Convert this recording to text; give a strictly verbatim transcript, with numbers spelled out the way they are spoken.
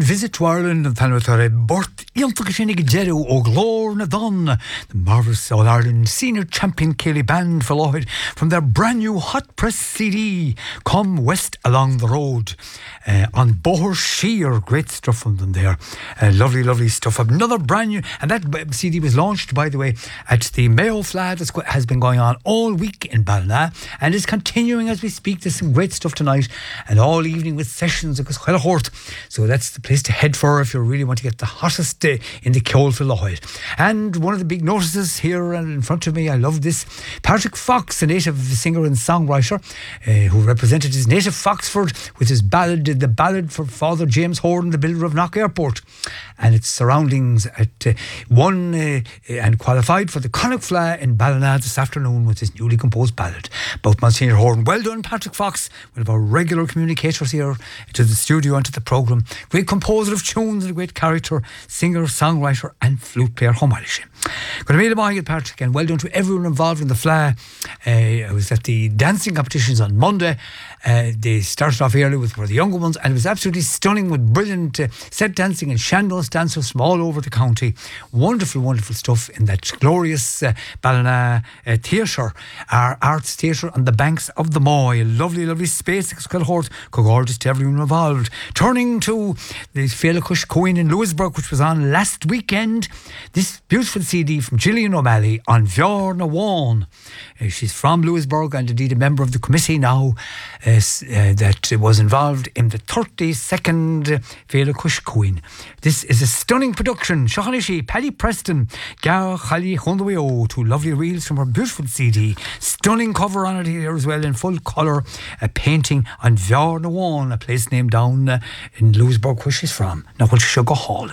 visit to Ireland and Thanatore Burt Ianfakashinig Jeru O'Glor Nadon, the marvellous All Ireland Senior Champion Cayley Band for Lloyd from their brand new hot press C D, Come West Along the Road, uh, on Boher Sheer. Great stuff from them there. Uh, lovely, lovely stuff. Another brand new, and that C D was launched, by the way, at the Mayo Flat. It has been going on all week in Ballina and is continuing as we speak. There's some great stuff tonight and all evening with sessions across Huilahort. So that's the place to head for if you really want to get the hottest day in the Ceol for Lloyd. And one of the big notices here in front of me, I love this. Patrick Fox, a native singer and songwriter, uh, who represented his native Foxford with his ballad, the ballad for Father James Horton, the builder of Knock Airport, and its surroundings, at uh, won uh, and qualified for the Connacht Fla in Ballina this afternoon with his newly composed ballad about Monsignor Horton. Well done, Patrick Fox, one of our regular communicators here to the studio and to the programme. Great composer of tunes and a great character, singer, songwriter and flute player. Homalish. Good to meet you, Patrick, and well done to everyone involved in the Fla. Uh, I was at the dancing competitions on Monday. Uh, they started off early with for the younger ones, and it was absolutely stunning with brilliant uh, set dancing and shandos dancers from all over the county. Wonderful, wonderful stuff in that glorious uh, Ballina uh, theatre, our arts theatre on the banks of the Moy. Lovely, lovely space. Gorgeous to everyone involved. Turning to the Féile Coin in Lewisburg, which was on last weekend. This beautiful C D from Gillian O'Malley on Bheár na Bháin. Uh, she's from Lewisburg and indeed a member of the committee now uh, uh, that was involved in the thirty-second Féile Coin. This is a stunning production. Shachanishi, Paddy Preston, Gar Khali Khondweo, two lovely reels from her beautiful C D. Stunning cover on it here as well in full colour. A painting on Bheár na Bháin, a place named down uh, in Lewisburg where she's from. Now, what should go hall?